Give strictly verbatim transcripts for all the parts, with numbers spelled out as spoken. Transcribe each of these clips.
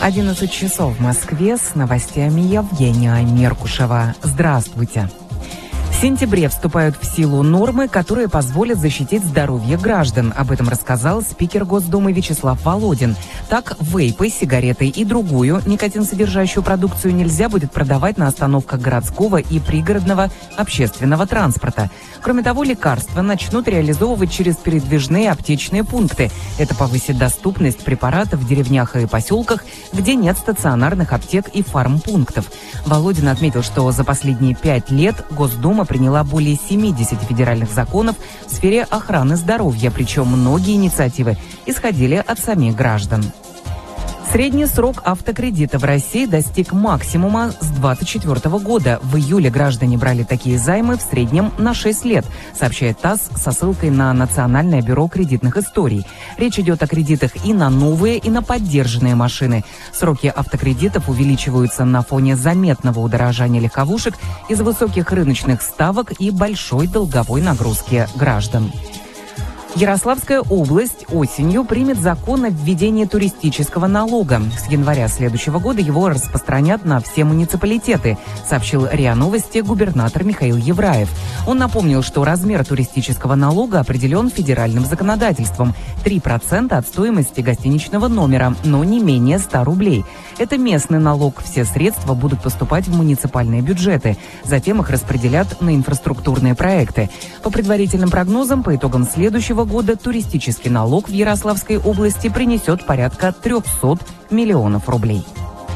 одиннадцать часов в Москве, с новостями Евгения Меркушева. Здравствуйте. В сентябре вступают в силу нормы, которые позволят защитить здоровье граждан. Об этом рассказал спикер Госдумы Вячеслав Володин. Так, вейпы, сигареты и другую никотинсодержащую продукцию нельзя будет продавать на остановках городского и пригородного общественного транспорта. Кроме того, лекарства начнут реализовывать через передвижные аптечные пункты. Это повысит доступность препаратов в деревнях и поселках, где нет стационарных аптек и фармпунктов. Володин отметил, что за последние пять лет Госдума приняла более семидесяти федеральных законов в сфере охраны здоровья, причем многие инициативы исходили от самих граждан. Средний срок автокредита в России достиг максимума с двадцать четвёртого года. В июле граждане брали такие займы в среднем на шесть лет, сообщает ТАСС со ссылкой на Национальное бюро кредитных историй. Речь идет о кредитах и на новые, и на поддержанные машины. Сроки автокредитов увеличиваются на фоне заметного удорожания легковушек из-за высоких рыночных ставок и большой долговой нагрузки граждан. Ярославская область осенью примет закон о введении туристического налога. С января следующего года его распространят на все муниципалитеты, сообщил РИА Новости губернатор Михаил Евраев. Он напомнил, что размер туристического налога определен федеральным законодательством – три процента от стоимости гостиничного номера, но не менее ста рублей. Это местный налог, все средства будут поступать в муниципальные бюджеты. Затем их распределят на инфраструктурные проекты. По предварительным прогнозам, по итогам следующего года туристический налог в Ярославской области принесет порядка трехсот миллионов рублей.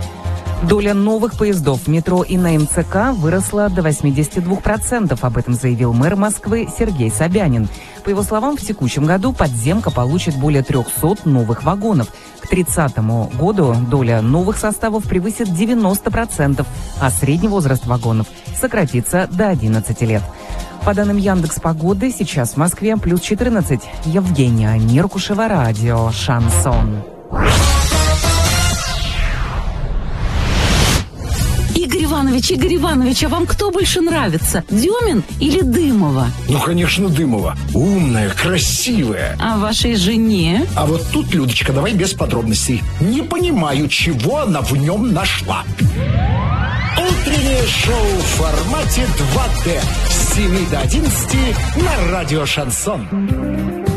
Доля новых поездов в метро и на эм цэ ка выросла до восьмидесяти двух процентов. Об этом заявил мэр Москвы Сергей Собянин. По его словам, в текущем году подземка получит более трехсот новых вагонов. К тридцатому году доля новых составов превысит девяносто процентов, а средний возраст вагонов сократится до одиннадцати лет. По данным Яндекс.Погоды, сейчас в Москве плюс четырнадцать. Евгения Меркушева, радио «Шансон». Игорь Иванович, Игорь Иванович, а вам кто больше нравится, Дюмин или Дымова? Ну, конечно, Дымова. Умная, красивая. А вашей жене? А вот тут, Людочка, давай без подробностей. Не понимаю, чего она в нем нашла. Утреннее шоу в формате два дэ с семи до одиннадцати на радио «Шансон».